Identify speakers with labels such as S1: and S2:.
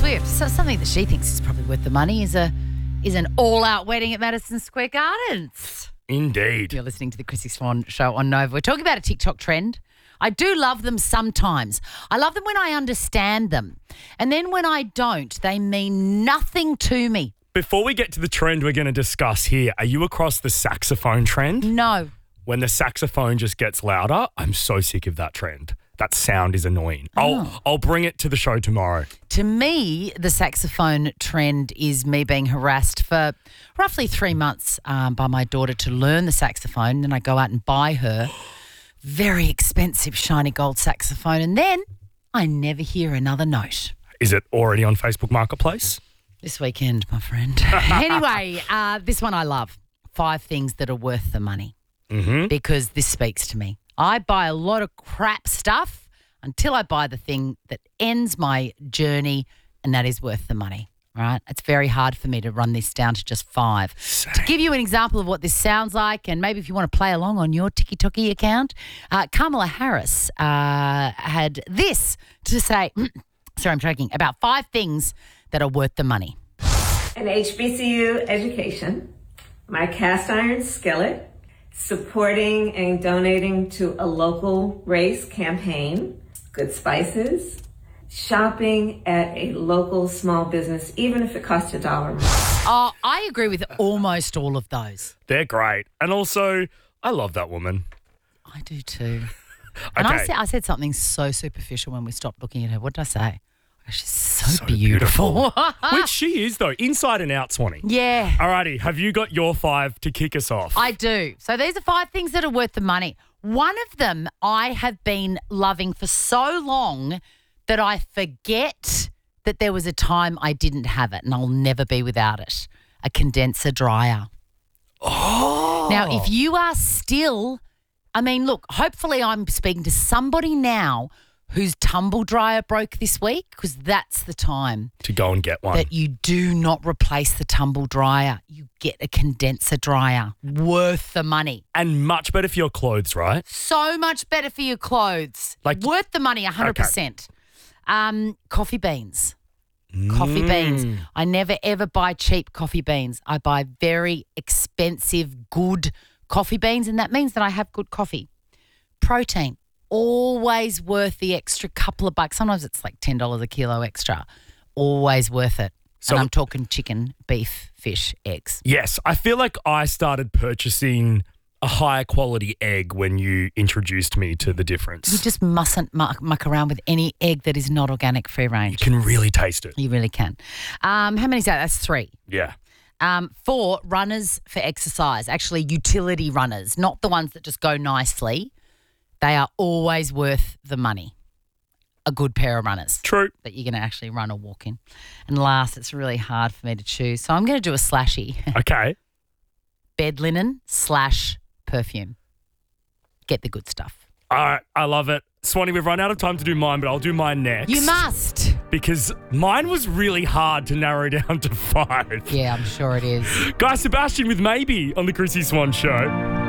S1: Swift. So something that she thinks is probably worth the money is an all-out wedding at Madison Square Gardens.
S2: Indeed.
S1: You're listening to the Chrissy Swan Show on Nova. We're talking about a TikTok trend. I do love them sometimes. I love them when I understand them. And then when I don't, they mean nothing to me.
S2: Before we get to the trend we're going to discuss here, are you across the saxophone trend?
S1: No.
S2: When the saxophone just gets louder, I'm so sick of that trend. That sound is annoying. I'll bring it to the show tomorrow.
S1: To me, the saxophone trend is me being harassed for roughly 3 months by my daughter to learn the saxophone. Then I go out and buy her very expensive shiny gold saxophone, and then I never hear another note.
S2: Is it already on Facebook Marketplace?
S1: This weekend, my friend. Anyway, this one I love. 5 things that are worth the money. Because this speaks to me. I buy a lot of crap stuff until I buy the thing that ends my journey, and that is worth the money. All right? It's very hard for me to run this down to just 5.
S2: Same.
S1: To give you an example of what this sounds like, and maybe if you want to play along on your TikTok account, Kamala Harris had this to say, sorry, I'm joking, about 5 things that are worth the money.
S3: An HBCU education, my cast iron skillet, supporting and donating to a local race campaign, good spices, shopping at a local small business, even if it costs $1.
S1: Oh, I agree with almost all of those.
S2: They're great. And also, I love that woman.
S1: I do too. And
S2: Okay.
S1: I said something so superficial when we stopped looking at her. What did I say? Oh, she's so
S2: So
S1: beautiful.
S2: Which she is, though. Inside and out, Swanee.
S1: Yeah.
S2: Alrighty, have you got your 5 to kick us off?
S1: I do. So these are 5 things that are worth the money. One of them I have been loving for so long that I forget that there was a time I didn't have it, and I'll never be without it. A condenser dryer.
S2: Oh.
S1: Now, if you are still, look, hopefully I'm speaking to somebody now whose tumble dryer broke this week, because that's the time
S2: To go and get one.
S1: that you do not replace the tumble dryer. You get a condenser dryer. Worth the money.
S2: And much better for your clothes, right?
S1: So much better for your clothes.
S2: Like-
S1: worth the money, 100%. Coffee beans. Coffee beans. I never, ever buy cheap coffee beans. I buy very expensive, good coffee beans, and that means that I have good coffee. Protein. Always worth the extra couple of bucks. Sometimes it's like $10 a kilo extra. Always worth it.
S2: So-
S1: And I'm talking chicken, beef, fish, eggs.
S2: Yes, I feel like I started purchasing a higher quality egg when you introduced me to the
S1: You
S2: difference.
S1: just mustn't muck around with any egg that is not organic, free range.
S2: You can really taste it.
S1: You really can. How many is that? That's 3.
S2: Yeah.
S1: 4, runners for exercise. Actually, utility runners, not the ones that just go nicely. They are always worth the money. A good pair of runners
S2: True.
S1: that you're going to actually run or walk in. And last, it's really hard for me to choose. So I'm going to do a slashy.
S2: Okay.
S1: Bed linen / perfume. Get the good stuff.
S2: All right. I love it. Swanee, we've run out of time to do mine, but I'll do mine next.
S1: You must.
S2: Because mine was really hard to narrow down to 5.
S1: Yeah, I'm sure it is.
S2: Guy Sebastian with Maybe on the Chrissy Swan Show.